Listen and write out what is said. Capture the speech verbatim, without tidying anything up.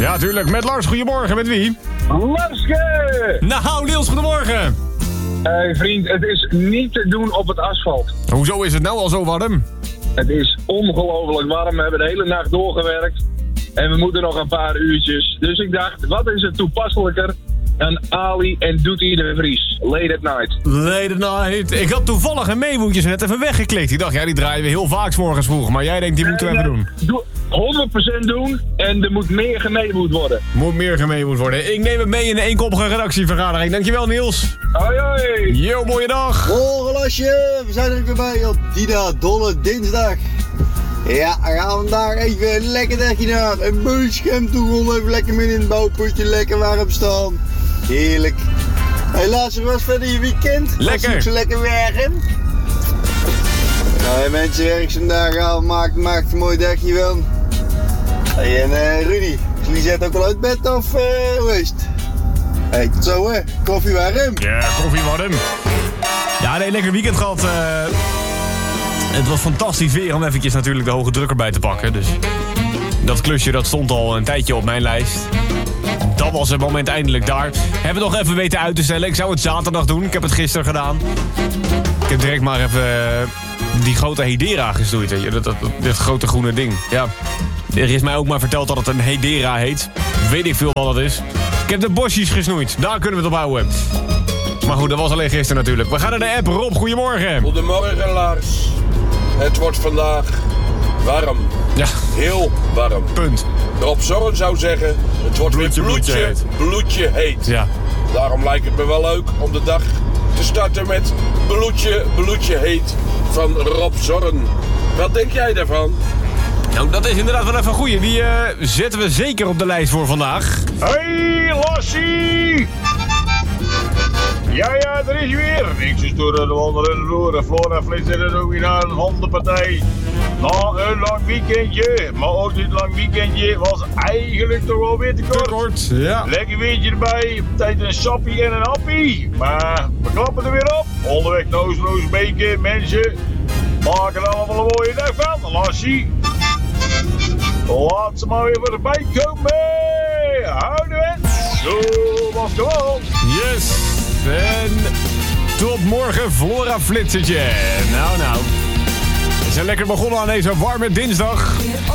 Ja, tuurlijk. Met Lars, goedemorgen. Met wie? Larske! Nou, Niels, goedemorgen. Hé hey, vriend, het is niet te doen op het asfalt. Hoezo is het nou al zo warm? Het is ongelooflijk warm. We hebben de hele nacht doorgewerkt. En we moeten nog een paar uurtjes. Dus ik dacht, wat is het toepasselijker dan Ali en Doetie de Vries? Late at night. Late at night. Ik had toevallig een meewoetjes net even weggeklikt. Ik dacht, ja, die draaien we heel vaak 's morgens vroeg. Maar jij denkt, die moeten we even doen. Doe honderd procent doen en er moet meer gemeemoed worden. Moet meer gemeemoed worden. Ik neem het mee in de eenkoppige redactievergadering. Dankjewel, Niels. Hoi hoi. Yo, mooie dag. Morgen Lasje, we zijn er weer bij op Dina Dolle Dinsdag. Ja, we gaan vandaag even lekker dagje naar een busscherm toe rollen. Even lekker midden in het bouwputje, lekker warm staan. Heerlijk. Helaas, was verder je weekend. Lekker. Was ik zo lekker werken. Nou, mensen, werk vandaag aan, maakt, maakt een mooi dagje wel. Hey, en uh, Rudy, jullie zetten ook al uit bed of uh, hoe is het? Hey, tot zo hè, koffie warm. Ja, koffie warm. Ja, nee, lekker weekend gehad. Uh, het was fantastisch weer om eventjes natuurlijk de hoge druk erbij te pakken. Dus dat klusje dat stond al een tijdje op mijn lijst. Dat was het moment eindelijk daar. Hebben we nog even weten uit te stellen. Ik zou het zaterdag doen. Ik heb het gisteren gedaan. Ik heb direct maar even uh, die grote Hedera gestoeid. Weet je? Dat, dat, dat, dit grote groene ding. Ja. Er is mij ook maar verteld dat het een Hedera heet. Weet ik veel wat dat is. Ik heb de bosjes gesnoeid. Daar kunnen we het op houden. Maar goed, dat was alleen gisteren natuurlijk. We gaan naar de app. Rob, goedemorgen. Goedemorgen, Lars. Het wordt vandaag warm. Ja. Heel warm. Punt. Rob Zorn zou zeggen, het wordt Bloedje, weer bloedje, bloedje heet. bloedje heet. Ja. Daarom lijkt het me wel leuk om de dag te starten met bloedje, bloedje heet van Rob Zorn. Wat denk jij daarvan? Nou, dat is inderdaad wel even een goeie. Die uh, zetten we zeker op de lijst voor vandaag. Hey, Lassie! Ja, ja, er is weer. Niks is door de wandelen door. Flora flitsen er ook weer naar een hondenpartij. Na een lang weekendje, maar ook dit lang weekendje was eigenlijk toch wel weer te kort. Te kort, ja. Lekker weertje erbij, tijd een sappie en een appie. Maar we klappen er weer op. Onderweg naar Oostloosbeke, mensen. Maken er allemaal een mooie dag van. Lassie. Laat ze maar weer voorbij komen. Houden we. Zo was het gewoon. Yes. En tot morgen, Flora Flitsertje. Nou, nou. We zijn lekker begonnen aan deze warme dinsdag.